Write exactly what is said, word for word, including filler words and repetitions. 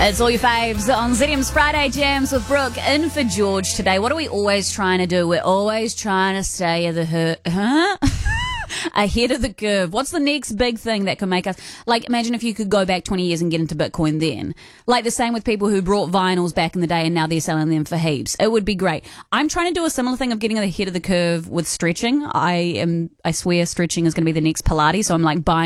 It's all your faves on Z M's Friday Jams with Brooke in for George today. What are we always trying to do? We're always trying to stay at the her- huh? ahead of the curve. What's the next big thing that could make us, like, imagine if you could go back twenty years and get into Bitcoin then. Like the same with people who brought vinyls back in the day and now they're selling them for heaps. It would be great. I'm trying to do a similar thing of getting ahead of the curve with stretching. I am, I swear stretching is going to be the next Pilates. So I'm like buying